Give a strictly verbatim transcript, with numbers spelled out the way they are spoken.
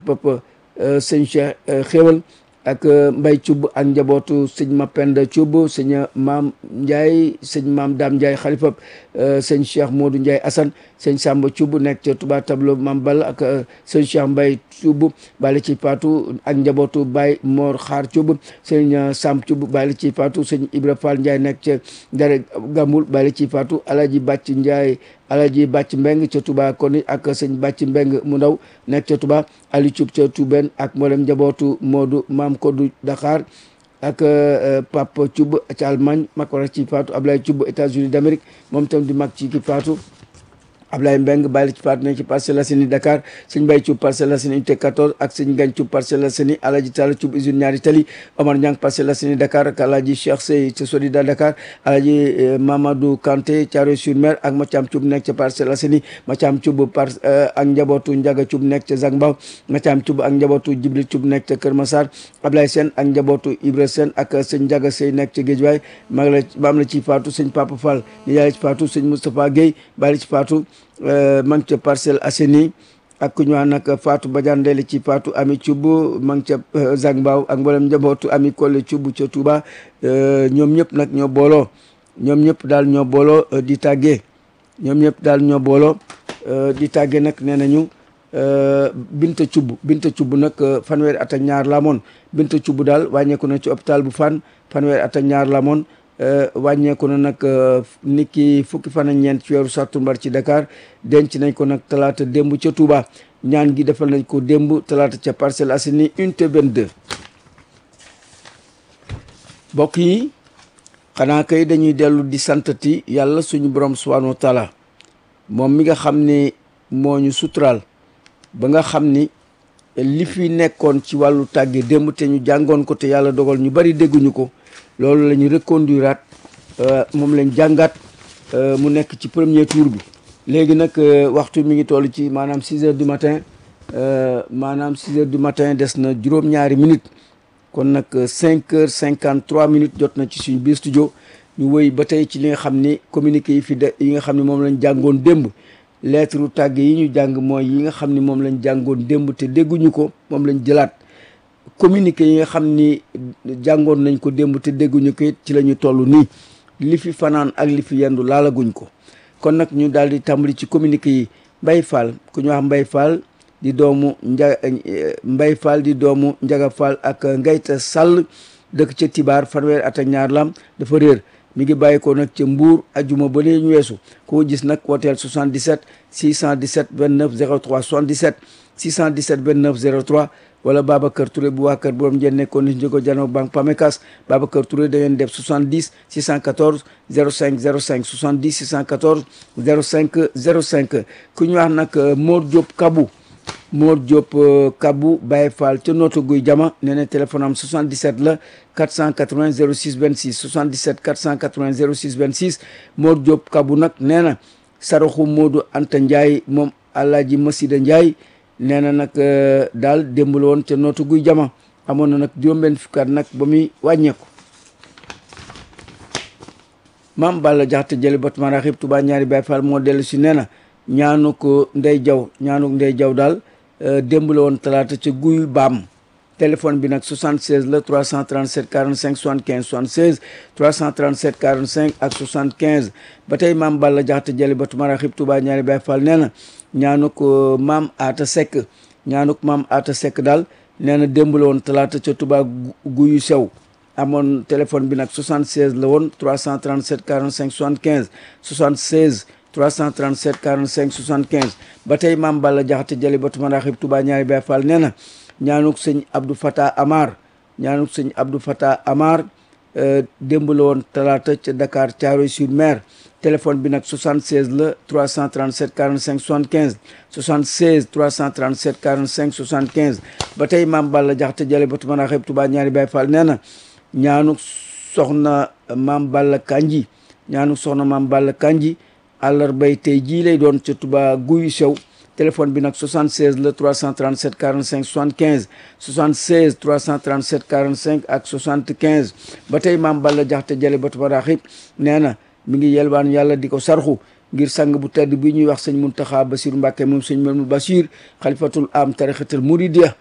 papa sëñ Cheikh xéwal ak Mbay Cubb ak njabootu sëñ Mapenda Cubb sëñ maam Ndiaye sëñ maam Dame Ndiaye xalifab sëñ Cheikh Modou Ndiaye Assane sëñ Samba Cubb nekk ca Touba Tableau maam Ball ak sëñ Cheikh Mbay Cubb bàyyi ci Faatu ak njabootu Baye Mor Xaar Cubb sëñ Sam Cubb bàyyi ci Faatu sëñ Ibra Fall Ndiaye nekk ca Ndare Gambul bàyyi ci Faatu Alaji Bàcc Ndiaye Alaji Bàcc Mbeng ca Touba Koni ak sëñ Bàcc Mbeng mu ndaw nekk ca Touba Ali Cubb ca Touben ak mboolem njabootu Modou maam Koddu Dakar ak Papa Cubb ca Allemagne mag war ci Faatu Ablaye Cubb États-Unis d'Amérique moom tam di mag ci ki Faatu Ablaye Mbeng bàyyi ci Faatu nekk ci Parcelles Assainies Dakar sëñ Mbay Cubb Parcelles Assainies unité quatorze ak sëñ Ngañ Cubb Parcelles Assainies Alaji Talla Cubb usine ñaari tali Omar Ñang Parcelles Assainies Dakar ak Alaji Cheikh Sey ca Sodida Dakar Alaji Mamadou Kanté Thiaroye-sur-Mer ak Mathiam Cubb nekk ca Parcelles Assainies Mathiam Cubb par ak njabootu Njaga Cubb nekk ca Zac Mbao Mathiam Cubb ak njabootu Jibril Cubb nekk ca Kër Massar Ablaye Sène ak njabootu Ibra Sène ak sëñ Njaga Sey nekk ca Géejawaay mag la maam la ci Faatu sëñ Papa Fall ni yaay ci Faatu sëñ Moustapha Guèye bàyyi ci Faatu ma ngi ca Parcelles Assainies ak ku ñu wax nag Fatou Badiane Ndele ci Fatou Ami Cubb ma ngi ca Zac Mbao ak mboolem njabootu Ami Kolle Cubb ca Touba ñoom ñëpp nag ñoo booloo ñoom ñëpp daal ñoo booloo di tàggee ñoom ñëpp daal ñoo booloo di tàggee nag nee nañu Binta Cubb Binta Cubb nag fanweeri at ak ñaar la amoon Binta Cubb daal wàññeeku na ci hôpital bu Fann fanweeri at ak ñaar la amoon wàññeeku na nag nit ki fukki fan ak ñeent ci weeru sàttumbar ci Dakar denc nañ ko nag talaata démb ca Touba ñaan gi defal nañ ko démb talaata ca Parcelles Assainies unité vingt-deux mbokk yi xanaa kay dañuy dellu di santati yàlla suñu borom subhanahu wa taala moom mi nga xam ne moo ñu suturaal ba nga xam ni li fi nekkoon ci wàllu tàgge démb te ñu jàngoon ko te yàlla dogal ñu bari dégguñu ko loolu la ñu reconduiraat moom lañ jàngaat mu nekk ci premier tour bi léegi nag waxtu mi ngi toll ci maanaam six heures du matin maanaam six heures du matin des na juróom-ñaari minutes kon nag cinq heures cinquante trois minutes jot na ci suñu biir studio ñu wëy ba tey ci li nga xam ni communiqué yi fi de yi nga xam ne moom lañ jàngoon démb lettre tàgge yi ñu jàng mooy yi nga xam ni moom lañ jàngoon démb te dégguñu ko moom lañ jëlaat communiqué yi nga xam ni jàngoon nañ ko démb te dégguñu ko it ci la ñu toll nii li fi fanaan ak li fi yendu laalaguñ ko kon nag ñu daal di tàmbali ci communiqué yi Mbay Fall ku ñu wax Mbay Fall di doomu nja Mbay Fall di doomu Njaga Fall ak Ngayta Sall dëkk ca Tibaar fanweer at ak ñaar lam dafa réer mi ngi bàyyi ko nag ca Mbuur ajuma ba lee ñu weesu koo gis nag wooteel soixante-dix-sept six cent dix-sept vingt-neuf zéro trois soixante-dix-sept six cent dix-sept vingt-neuf zéro trois wala Babacar Touré bu waa kër borom njeen nekkoon ni njëgo jano banque Pamecas Babacar Touré da ngeen def soixante-dix six cent quatorze zéro cinq zéro cinq soixante-dix six cent quatorze zéro cinq zéro cinq ku ñu wax nag Mor Diop Kabou Mor Diop Kabou Baye Fall ca Notto Guy Jama nee na téléphone am soixante-dix-sept la quatre cent quatre-vingts zéro six vingt-six soixante-dix-sept quatre cent quatre-vingts zéro six vingt-six Mor Diop Kabou nag nee na saraxu Modou Anta Ndiaye moom Alaaji Masida Ndiaye nee na nag daal démb la woon ca Notto Guy Jama amoon na nag juróom-benn fukki at nag ba muy wàññeeku. Maam Balla Jaxate jëli bat maraxib Touba ñaari Baye Fall moo dellu si nee na ñaanu ko Ndey Jaw ñaanu Ndey Jaw daal démb la woon talaata ca Guy Baam téléphone bi nag soixante-seize la trois cent trente-sept quarante-cinq soixante-quinze soixante-seize trois cent trente-sept quarante-cinq ak soixante-quinze ba tey Maam Balla Jaxate jëli bat maraxib Touba ñaari Baye Fall nee na ñaanu ko Maam Aata Seck ñaanu ko Maam Aata Seck daal nee na démb la woon talaata ca Touba Guyu Sew amoon téléphone bi nag soixante-seize la woon trois cent trente-sept quarante-cinq soixante-quinze soixante-seize trois cent trente-sept quarante-cinq soixante-quinze ba tey Maam Balla Jaxate jëli batu maraxib Touba ñaari Baye Fall nee na ñaanuk sëñ Abdou Fatah Amar ñaanuk sëñ Abdou Fatah Amar démb la woon talaata ca Dakar Thiaroye-sur-Mer téléphone bi nag soixante-seize la trois cent trente-sept quarante-cinq soixante-quinze soixante-seize trois cent trente-sept quarante-cinq soixante-quinze ba tey Maam Balla Jaxate jëli batu maraxib Touba ñaari Baye Fall nee na ñaanuk soxna Maam Balla Kanji ñaanuk soxna Maam Balla Kanji àllarbay tey jii lay doon ca Touba Guyu Sew téléphone bi nag soixante-seize la trois cent trente-sept quarante-cinq soixante-quinze soixante-seize trois cent trente-sept quarante-cinq ak soixante-quinze ba tey Maam Balla Jaxate jële batu maraxib nee na mi ngi yelwaan yàlla di ko sarxu ngir sang bu tedd bi ñuy wax sëñ Muntaxa Basiru Mbàkke moom sëñ Mamadou Bachir xalifatul am tarixatul muridiya